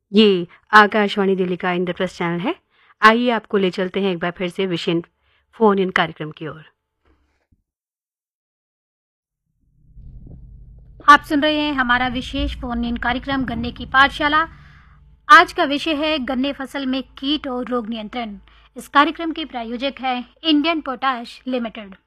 ये आकाशवाणी दिल्ली का इंद्रप्रस्थ चैनल है। आइए आपको ले चलते हैं एक बार फिर से विशेष फोन इन कार्यक्रम की ओर। आप सुन रहे हैं हमारा विशेष फोन इन कार्यक्रम गन्ने की पाठशाला। आज का विषय है गन्ने फसल में कीट और रोग नियंत्रण। इस कार्यक्रम के प्रायोजक है इंडियन पोटाश लिमिटेड।